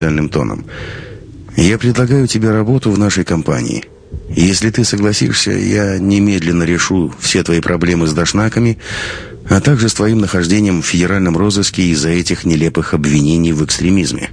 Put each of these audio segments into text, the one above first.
официальным тоном. «Я предлагаю тебе работу в нашей компании. Если ты согласишься, я немедленно решу все твои проблемы с дошнаками, а также с твоим нахождением в федеральном розыске из-за этих нелепых обвинений в экстремизме».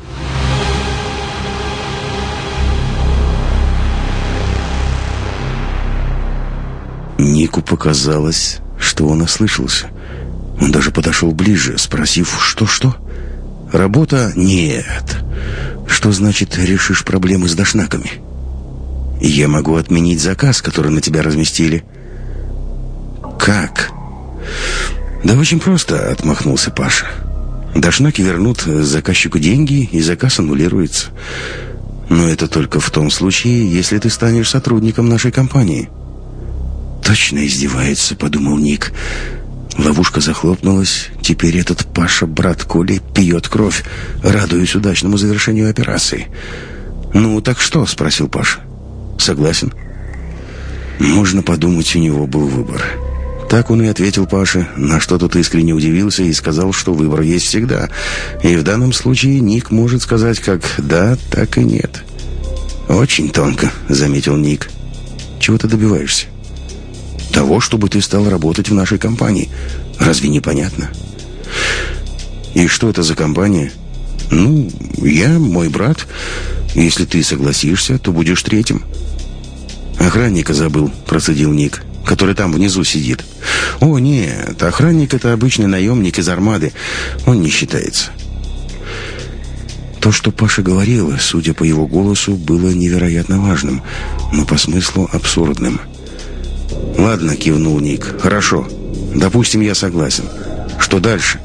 Нику показалось, что он ослышался. Он даже подошел ближе, спросив, что? «Работа? Нет. Что значит, решишь проблемы с дошнаками?» «Я могу отменить заказ, который на тебя разместили». «Как?» «Да очень просто», — отмахнулся Паша. «Дошнаки вернут заказчику деньги, и заказ аннулируется. Но это только в том случае, если ты станешь сотрудником нашей компании». «Точно издевается», — подумал Ник. Ловушка захлопнулась. Теперь этот Паша, брат Коли, пьет кровь, радуясь удачному завершению операции. «Ну, так что?» — спросил Паша. «Согласен». Можно подумать, у него был выбор. Так он и ответил Паше, на что тот искренне удивился и сказал, что выбор есть всегда. И в данном случае Ник может сказать как «да», так и «нет». «Очень тонко», — заметил Ник. «Чего ты добиваешься?» «Того, чтобы ты стал работать в нашей компании. Разве не понятно?» «И что это за компания?» «Ну, я, мой брат. Если ты согласишься, то будешь третьим». «Охранника забыл», — процедил Ник, «который там внизу сидит». «О, нет, охранник — это обычный наемник из армады. Он не считается». То, что Паша говорил, судя по его голосу, было невероятно важным, но по смыслу абсурдным. «Ладно», — кивнул Ник, — «хорошо. Допустим, я согласен. Что дальше?»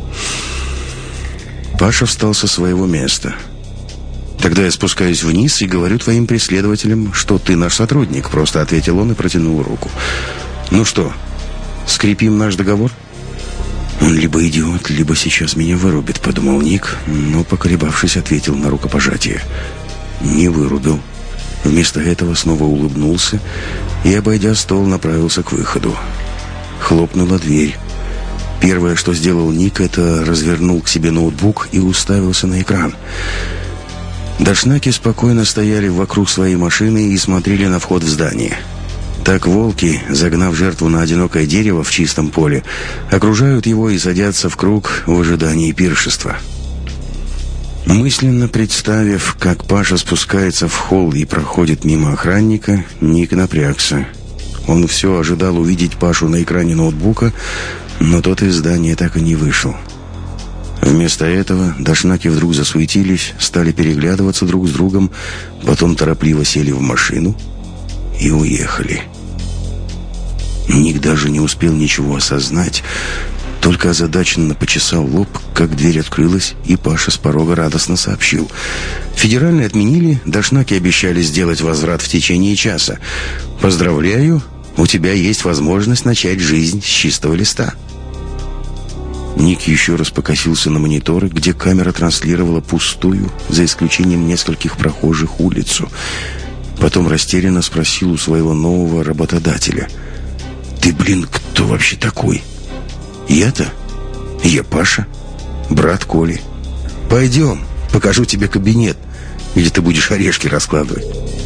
Паша встал со своего места. «Тогда я спускаюсь вниз и говорю твоим преследователям, что ты наш сотрудник», — просто ответил он и протянул руку. «Ну что, скрепим наш договор?» «Он либо идиот, либо сейчас меня вырубит», — подумал Ник, но, поколебавшись, ответил на рукопожатие. Не вырубил. Вместо этого снова улыбнулся и, обойдя стол, направился к выходу. Хлопнула дверь. Первое, что сделал Ник, это развернул к себе ноутбук и уставился на экран. Дошнаки спокойно стояли вокруг своей машины и смотрели на вход в здание. Так волки, загнав жертву на одинокое дерево в чистом поле, окружают его и садятся в круг в ожидании пиршества. Мысленно представив, как Паша спускается в холл и проходит мимо охранника, Ник напрягся. Он все ожидал увидеть Пашу на экране ноутбука, но тот из здания так и не вышел. Вместо этого дошнаки вдруг засуетились, стали переглядываться друг с другом, потом торопливо сели в машину и уехали. Ник даже не успел ничего осознать, только озадаченно почесал лоб, как дверь открылась, и Паша с порога радостно сообщил: «Федеральные отменили, дошнаки обещали сделать возврат в течение часа. Поздравляю, у тебя есть возможность начать жизнь с чистого листа». Ник еще раз покосился на мониторы, где камера транслировала пустую, за исключением нескольких прохожих, улицу. Потом растерянно спросил у своего нового работодателя: «Ты, блин, кто вообще такой?» «Я-то? Я Паша, брат Коли. Пойдем, покажу тебе кабинет, где ты будешь орешки раскладывать».